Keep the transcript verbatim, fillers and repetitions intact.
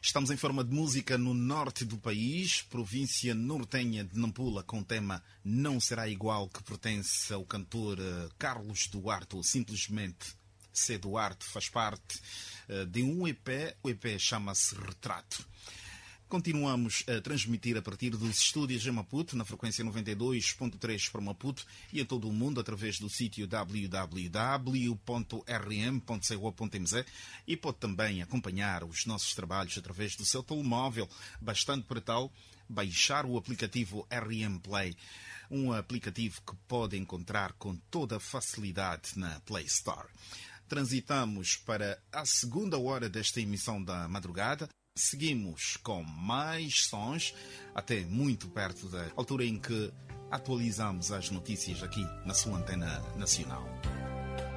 Estamos em forma de música no norte do país, província nortenha de Nampula, com o tema Não Será Igual, que pertence ao cantor Carlos Duarte, ou simplesmente C. Duarte, faz parte de um E P, o E P chama-se Retrato. Continuamos a transmitir a partir dos estúdios em Maputo, na frequência noventa e dois ponto três para Maputo e em todo o mundo através do sítio w w w ponto r m ponto c o ponto m z e pode também acompanhar os nossos trabalhos através do seu telemóvel, bastante para tal, baixar o aplicativo R M Play, um aplicativo que pode encontrar com toda a facilidade na Play Store. Transitamos para a segunda hora desta emissão da madrugada. Seguimos com mais sons, até muito perto da altura em que atualizamos as notícias aqui na sua antena nacional.